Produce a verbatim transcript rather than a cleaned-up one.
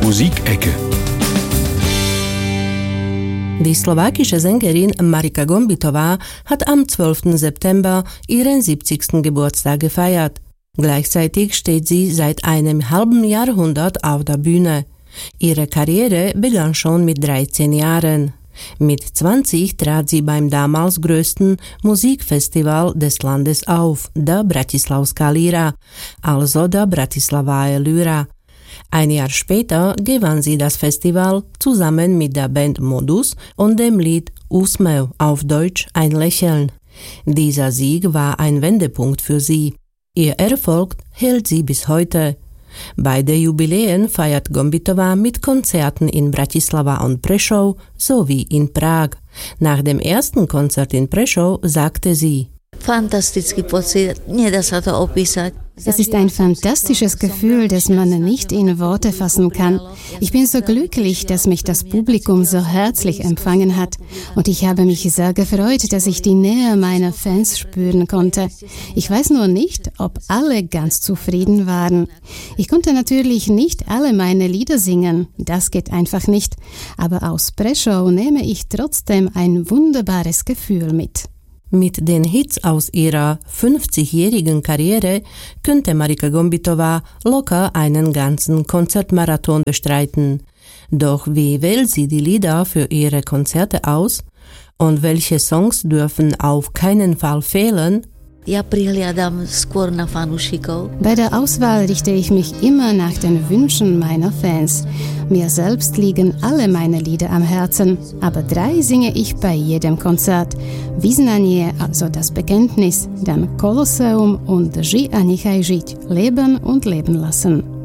Musikecke. Die slowakische Sängerin Marika Gombitová hat am zwölften September ihren siebzigsten Geburtstag gefeiert. Gleichzeitig steht sie seit einem halben Jahrhundert auf der Bühne. Ihre Karriere begann schon mit dreizehn Jahren. Mit zwanzig trat sie beim damals größten Musikfestival des Landes auf, der Bratislavská Lyra, also der Bratislavae Lyra. Ein Jahr später gewann sie das Festival zusammen mit der Band Modus und dem Lied Úsmev, auf Deutsch ein Lächeln. Dieser Sieg war ein Wendepunkt für sie. Ihr Erfolg hält sie bis heute. Beide Jubiläen feiert Gombitová mit Konzerten in Bratislava und Prešov sowie in Prag. Nach dem ersten Konzert in Prešov sagte sie: Fantastický pocit, nedá sa to opísať. Es ist ein fantastisches Gefühl, das man nicht in Worte fassen kann. Ich bin so glücklich, dass mich das Publikum so herzlich empfangen hat. Und ich habe mich sehr gefreut, dass ich die Nähe meiner Fans spüren konnte. Ich weiß nur nicht, ob alle ganz zufrieden waren. Ich konnte natürlich nicht alle meine Lieder singen. Das geht einfach nicht. Aber aus Prešov nehme ich trotzdem ein wunderbares Gefühl mit. Mit den Hits aus ihrer fünfzigjährigen Karriere könnte Marika Gombitová locker einen ganzen Konzertmarathon bestreiten. Doch wie wählt sie die Lieder für ihre Konzerte aus? Und welche Songs dürfen auf keinen Fall fehlen? Ja prihliadam skôr na fanúšikov. Bei der Auswahl richte ich mich immer nach den Wünschen meiner Fans. Mir selbst liegen alle meine Lieder am Herzen, aber drei singe ich bei jedem Konzert. Vyznanie, also das Bekenntnis, dann Kolosseum und Ži a nechaj žiť, Leben und Leben lassen.